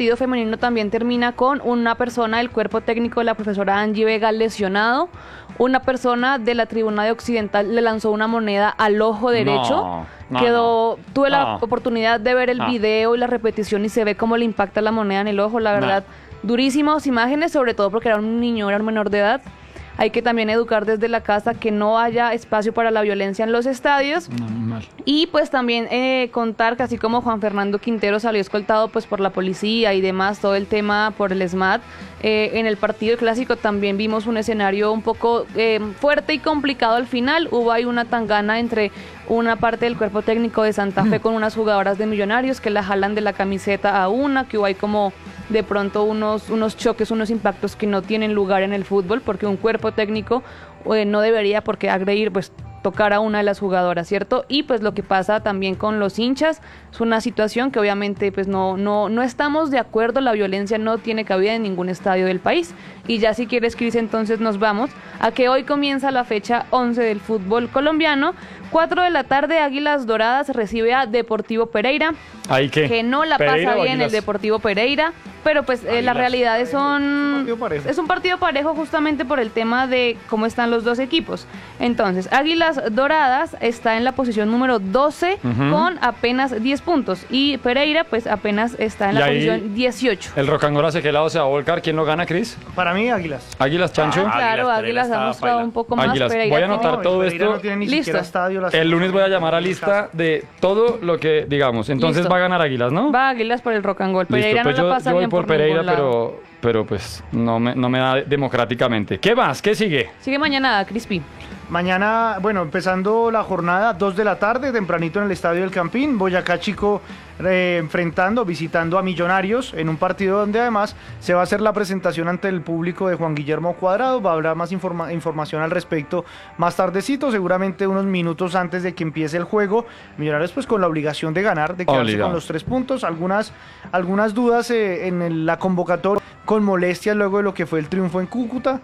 partido femenino también termina con una persona del cuerpo técnico de la profesora Angie Vega lesionado. Una persona de la tribuna de Occidental le lanzó una moneda al ojo derecho. Tuve la oportunidad de ver el video y la repetición y se ve cómo le impacta la moneda en el ojo. La verdad, durísimas imágenes, sobre todo porque era un niño, era un menor de edad. Hay que también educar desde la casa que no haya espacio para la violencia en los estadios. Y pues también contar que así como Juan Fernando Quintero salió escoltado pues por la policía y demás, todo el tema por el SMAT, en el partido clásico también vimos un escenario un poco fuerte y complicado al final. Hubo ahí una tangana entre una parte del cuerpo técnico de Santa Fe con unas jugadoras de Millonarios que la jalan de la camiseta a una, que hubo ahí como de pronto unos choques, unos impactos que no tienen lugar en el fútbol, porque un cuerpo técnico no debería por qué agredir, pues tocar a una de las jugadoras, ¿cierto? Y pues lo que pasa también con los hinchas es una situación que obviamente pues no estamos de acuerdo. La violencia no tiene cabida en ningún estadio del país. Y ya si quieres, Cris, entonces nos vamos a que hoy comienza la fecha 11 del fútbol colombiano. 4 de la tarde, Águilas Doradas recibe a Deportivo Pereira. ¿Ahí qué? Que no la Pereira pasa bien el Deportivo Pereira, pero pues las realidades son... Es un partido parejo justamente por el tema de cómo están los dos equipos. Entonces, Águilas Doradas está en la posición número 12 con apenas 10 puntos y Pereira pues apenas está en la posición 18. ¿El Rocangola se qué lado se va a volcar? ¿Quién lo gana, Cris? Para mí, Águilas. ¿Águilas, Chancho? Claro, Águilas ha mostrado un poco más. Águilas. Pereira Voy a anotar todo Pereira esto. No tiene ni Listo. siquiera estadio. El lunes voy a llamar a lista de todo lo que digamos. Entonces Listo. va a ganar Águilas, ¿no? Va Águilas por el Rocangol. Pereira Listo, pues no la pasa yo voy bien por Pereira, ningún lado. pero pues no me da democráticamente. ¿Qué más? ¿Qué sigue? Sigue mañana, Crispy. Mañana, bueno, empezando la jornada, 2 de la tarde, tempranito en el Estadio del Campín, Boyacá Chico visitando a Millonarios en un partido donde además se va a hacer la presentación ante el público de Juan Guillermo Cuadrado. Va a haber más información al respecto más tardecito, seguramente unos minutos antes de que empiece el juego. Millonarios pues con la obligación de ganar, de quedarse con los 3 puntos. Algunas dudas en la convocatoria con molestias luego de lo que fue el triunfo en Cúcuta.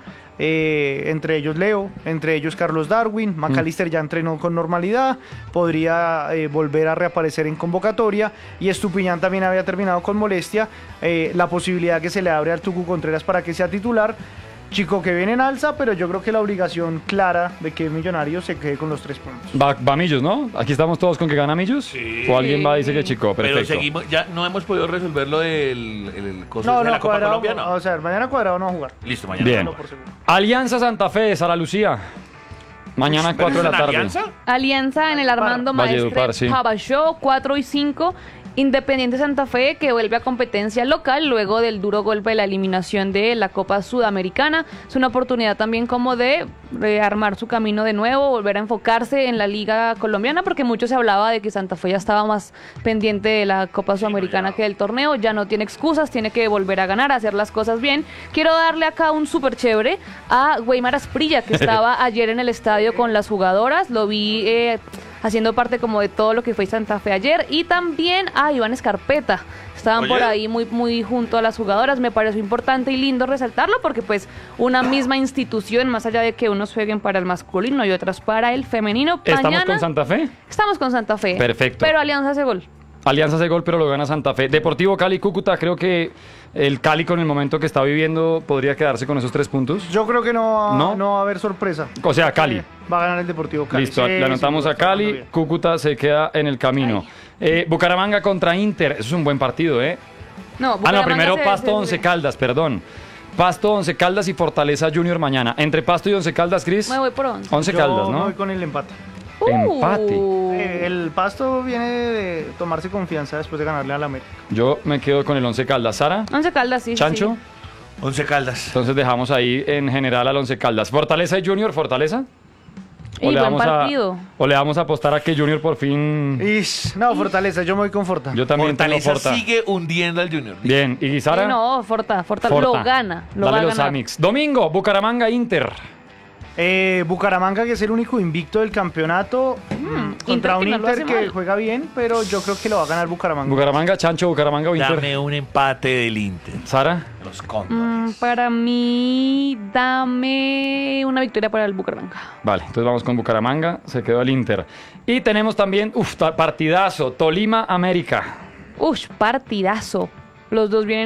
Entre ellos Leo, entre ellos Carlos Darwin. McAllister ya entrenó con normalidad, podría volver a reaparecer en convocatoria, y Estupiñán también había terminado con molestia. La posibilidad que se le abre al Tucu Contreras para que sea titular. Chico que viene en alza, pero yo creo que la obligación clara de que Millonarios se quede con los 3 puntos. Va Millos, ¿no? Aquí estamos todos con que gana Millos. Sí. O alguien va a decir que Chico, perfecto. Pero seguimos, ya no hemos podido resolver lo del coso No, de la Copa Cuadrado, Colombia, ¿no? o sea, mañana Cuadrado no va a jugar. Listo, mañana. Bien. No, por seguro. Alianza Santa Fe, Sara Lucía. Mañana 4 de la tarde. ¿Alianza? Alianza en el Armando Valledupar, Maestre sí. Pavachó, 4 y 5. Independiente Santa Fe, que vuelve a competencia local luego del duro golpe de la eliminación de la Copa Sudamericana. Es una oportunidad también como de rearmar su camino de nuevo, volver a enfocarse en la Liga Colombiana, porque mucho se hablaba de que Santa Fe ya estaba más pendiente de la Copa Sudamericana que del torneo. Ya no tiene excusas, tiene que volver a ganar, a hacer las cosas bien. Quiero darle acá un súper chévere a Weimar Asprilla, que estaba ayer en el estadio con las jugadoras. Lo vi haciendo parte como de todo lo que fue Santa Fe ayer, y también a Iván Escarpeta. Estaban por ahí muy junto a las jugadoras. Me pareció importante y lindo resaltarlo, porque pues una misma institución, más allá de que unos jueguen para el masculino y otras para el femenino. ¿Estamos con Santa Fe? Estamos con Santa Fe. Perfecto. Pero Alianza hace gol. Alianza hace gol, pero lo gana Santa Fe. Deportivo Cali, Cúcuta, creo que el Cali con el momento que está viviendo podría quedarse con esos 3 puntos. Yo creo que no va a haber sorpresa. O sea, Cali. Va a ganar el Deportivo Cali. Listo, le anotamos a Cali. Cúcuta se queda en el camino. Bucaramanga contra Inter. Eso es un buen partido, ¿eh? No, Primero Pasto, Once Caldas, perdón. Pasto, Once Caldas y Fortaleza Junior mañana. Entre Pasto y Once Caldas, Cris. Me voy por 11. Once Caldas, Yo ¿no? voy con el empate. Empate. El Pasto viene de tomarse confianza después de ganarle al América. Yo me quedo con el Once Caldas. ¿Sara? Once Caldas, sí. ¿Chancho? Sí. 11 Caldas. Entonces dejamos ahí en general al Once Caldas. ¿Fortaleza y Junior? ¿Fortaleza? Y buen partido. ¿O le vamos a apostar a que Junior por fin... No, Fortaleza, yo me voy con Forta. Yo también Fortaleza tengo Forta. sigue hundiendo al Junior. Bien, ¿y Sara? No, Forta lo gana. Lo Dale va a los ganar. Amix. Domingo, Bucaramanga Inter. Bucaramanga, que es el único invicto del campeonato, contra Inter un que no lo hace Inter que mal. juega bien, pero yo creo que lo va a ganar Bucaramanga. Bucaramanga, Chancho, Bucaramanga o Inter. Dame un empate del Inter. Sara. Los Cóndores. Para mí, dame una victoria para el Bucaramanga. Vale, entonces vamos con Bucaramanga, se quedó el Inter. Y tenemos también, partidazo, Tolima América. Partidazo. Los dos vienen